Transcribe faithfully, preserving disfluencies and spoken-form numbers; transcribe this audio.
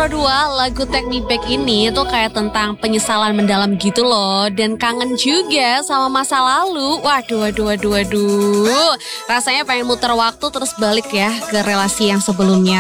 berdua, lagu Take Me Back ini tuh kayak tentang penyesalan mendalam gitu loh. Dan kangen juga sama masa lalu. Waduh, waduh, waduh, waduh. Rasanya pengen muter waktu terus balik ya ke relasi yang sebelumnya.